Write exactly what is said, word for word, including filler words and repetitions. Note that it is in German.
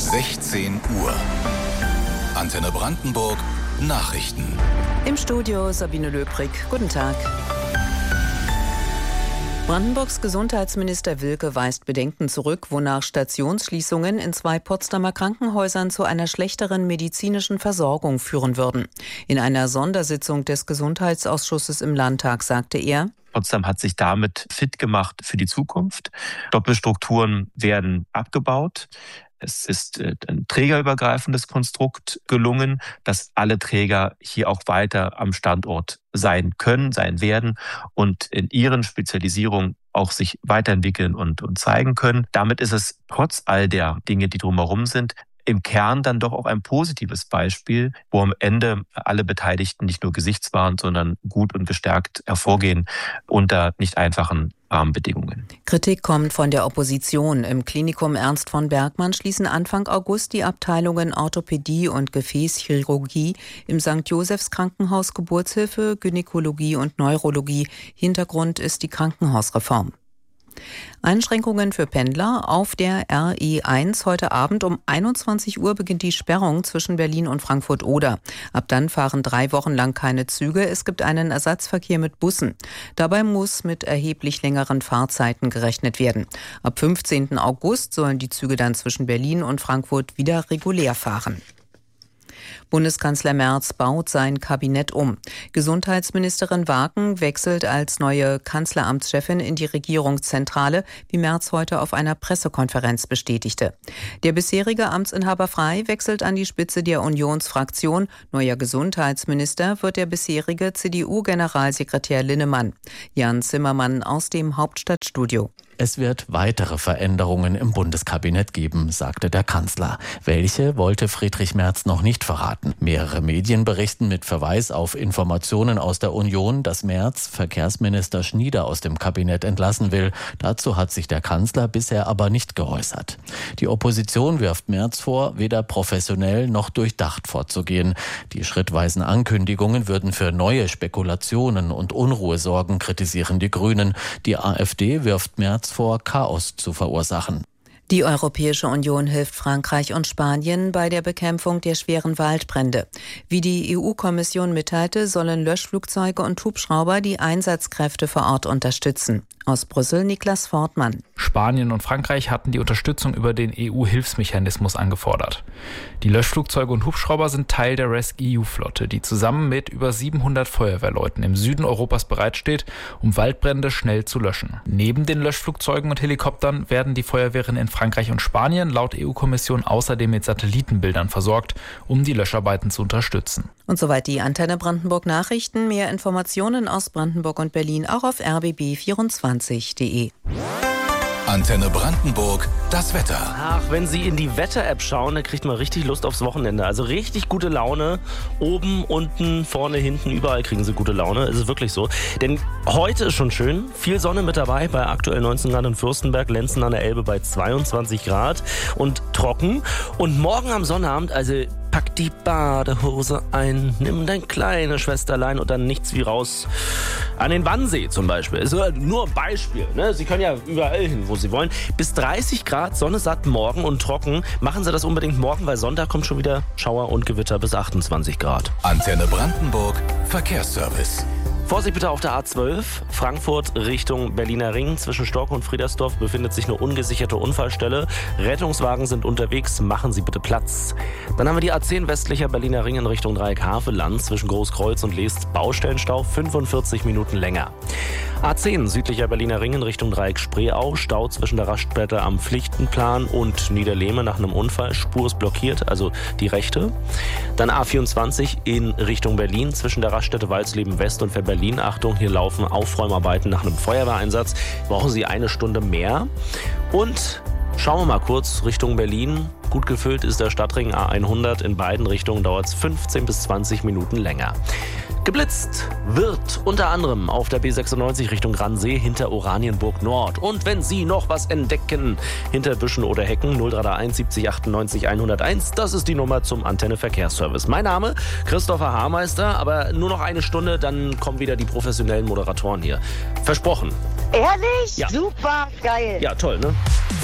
sechzehn Uhr. Antenne Brandenburg Nachrichten. Im Studio Sabine Löbrig. Guten Tag. Brandenburgs Gesundheitsminister Wilke weist Bedenken zurück, wonach Stationsschließungen in zwei Potsdamer Krankenhäusern zu einer schlechteren medizinischen Versorgung führen würden. In einer Sondersitzung des Gesundheitsausschusses im Landtag sagte er: Potsdam hat sich damit fit gemacht für die Zukunft. Doppelstrukturen werden abgebaut. Es ist ein trägerübergreifendes Konstrukt gelungen, dass alle Träger hier auch weiter am Standort sein können, sein werden und in ihren Spezialisierungen auch sich weiterentwickeln und, und zeigen können. Damit ist es trotz all der Dinge, die drumherum sind, im Kern dann doch auch ein positives Beispiel, wo am Ende alle Beteiligten nicht nur gesichtswahrend, sondern gut und gestärkt hervorgehen unter nicht einfachen Rahmenbedingungen. Kritik kommt von der Opposition. Im Klinikum Ernst von Bergmann schließen Anfang August die Abteilungen Orthopädie und Gefäßchirurgie im Sankt Josephs Krankenhaus Geburtshilfe, Gynäkologie und Neurologie. Hintergrund ist die Krankenhausreform. Einschränkungen für Pendler auf der R E eins. Heute Abend um einundzwanzig Uhr beginnt die Sperrung zwischen Berlin und Frankfurt-Oder. Ab dann fahren drei Wochen lang keine Züge. Es gibt einen Ersatzverkehr mit Bussen. Dabei muss mit erheblich längeren Fahrzeiten gerechnet werden. Ab fünfzehnten August sollen die Züge dann zwischen Berlin und Frankfurt wieder regulär fahren. Bundeskanzler Merz baut sein Kabinett um. Gesundheitsministerin Waken wechselt als neue Kanzleramtschefin in die Regierungszentrale, wie Merz heute auf einer Pressekonferenz bestätigte. Der bisherige Amtsinhaber Frey wechselt an die Spitze der Unionsfraktion. Neuer Gesundheitsminister wird der bisherige C D U-Generalsekretär Linnemann. Jan Zimmermann aus dem Hauptstadtstudio. Es wird weitere Veränderungen im Bundeskabinett geben, sagte der Kanzler. Welche wollte Friedrich Merz noch nicht verraten. Mehrere Medien berichten mit Verweis auf Informationen aus der Union, dass Merz Verkehrsminister Schnieder aus dem Kabinett entlassen will. Dazu hat sich der Kanzler bisher aber nicht geäußert. Die Opposition wirft Merz vor, weder professionell noch durchdacht vorzugehen. Die schrittweisen Ankündigungen würden für neue Spekulationen und Unruhe sorgen, kritisieren die Grünen. Die AfD wirft Merz vor, Chaos zu verursachen. Die Europäische Union hilft Frankreich und Spanien bei der Bekämpfung der schweren Waldbrände. Wie die E U-Kommission mitteilte, sollen Löschflugzeuge und Hubschrauber die Einsatzkräfte vor Ort unterstützen. Aus Brüssel Niklas Fortmann. Spanien und Frankreich hatten die Unterstützung über den E U-Hilfsmechanismus angefordert. Die Löschflugzeuge und Hubschrauber sind Teil der RescEU-E U-Flotte, die zusammen mit über siebenhundert Feuerwehrleuten im Süden Europas bereitsteht, um Waldbrände schnell zu löschen. Neben den Löschflugzeugen und Helikoptern werden die Feuerwehren in Frankreich und Spanien laut E U-Kommission außerdem mit Satellitenbildern versorgt, um die Löscharbeiten zu unterstützen. Und soweit die Antenne Brandenburg Nachrichten. Mehr Informationen aus Brandenburg und Berlin auch auf r b b vierundzwanzig punkt d e. Antenne Brandenburg, das Wetter. Ach, wenn Sie in die Wetter-App schauen, dann kriegt man richtig Lust aufs Wochenende. Also richtig gute Laune. Oben, unten, vorne, hinten, überall kriegen Sie gute Laune. Es ist wirklich so. Denn heute ist schon schön. Viel Sonne mit dabei bei aktuell neunzehn Grad in Fürstenberg, Lenzen an der Elbe bei zweiundzwanzig Grad und trocken. Und morgen am Sonnabend, also pack die Badehose ein, nimm dein kleine Schwesterlein und dann nichts wie raus an den Wannsee zum Beispiel. Ist nur ein Beispiel. Ne? Sie können ja überall hin, wo Sie wollen. Bis dreißig Grad, Sonne satt morgen und trocken. Machen Sie das unbedingt morgen, weil Sonntag kommt schon wieder Schauer und Gewitter bis achtundzwanzig Grad. Antenne Brandenburg, Verkehrsservice. Vorsicht bitte auf der A zwölf, Frankfurt Richtung Berliner Ring. Zwischen Stork und Friedersdorf befindet sich eine ungesicherte Unfallstelle. Rettungswagen sind unterwegs, machen Sie bitte Platz. Dann haben wir die A zehn westlicher Berliner Ring in Richtung Dreieck Havelland. Zwischen Großkreuz und Leest Baustellenstau, fünfundvierzig Minuten länger. A zehn südlicher Berliner Ring in Richtung Dreieck Spreeau. Stau zwischen der Raststätte am Pflichtenplan und Niederlehme nach einem Unfall. Spur ist blockiert, also die rechte. Dann A vierundzwanzig in Richtung Berlin zwischen der Raststätte Walsleben West und Berlin. Achtung, hier laufen Aufräumarbeiten nach einem Feuerwehreinsatz. Brauchen Sie eine Stunde mehr. Und schauen wir mal kurz Richtung Berlin. Gut gefüllt ist der Stadtring A hundert. In beiden Richtungen dauert es fünfzehn bis zwanzig Minuten länger. Geblitzt wird unter anderem auf der B sechsundneunzig Richtung Gransee hinter Oranienburg Nord. Und wenn Sie noch was entdecken hinter Büschen oder Hecken, null drei eins siebzig achtundneunzig hunderteins, das ist die Nummer zum Antenne Verkehrsservice. Mein Name Christopher Haarmeister, aber nur noch eine Stunde, dann kommen wieder die professionellen Moderatoren hier. Versprochen. Ehrlich? Ja. Super geil. Ja, toll, ne?